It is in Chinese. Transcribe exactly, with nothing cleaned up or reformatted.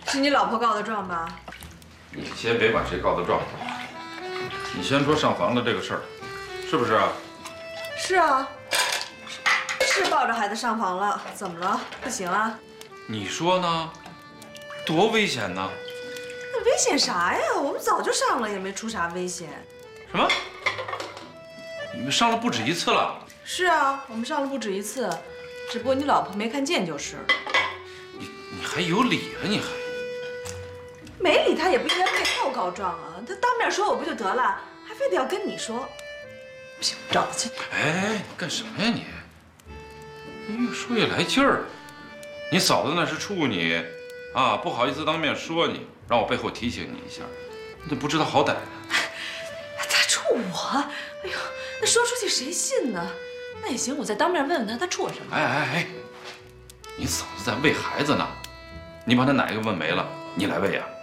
是你老婆告的状吧？ 你先别管谁告的状，你先说上房的这个事儿，是不是啊？ 是啊，是抱着孩子上房了，怎么了？不行啊？ 你说呢？多危险呢！ 那危险啥呀？我们早就上了，也没出啥危险。 什么？你们上了不止一次了？ 是啊，我们上了不止一次，只不过你老婆没看见就是。 你你还有理了？你还没理他也不应该背后告状啊！他当面说我不就得了，还非得要跟你说。不行，找他去。 哎，你干什么呀你？你越说越来劲儿。你嫂子那是处你，啊，不好意思当面说你，让我背后提醒你一下，你怎么不知道好歹呢？ 他处我？哎呦，那说出去谁信呢？那也行，我再当面问问他，他处我什么？ 哎哎哎，你嫂子在喂孩子呢，你把她奶给问没了，你来喂呀？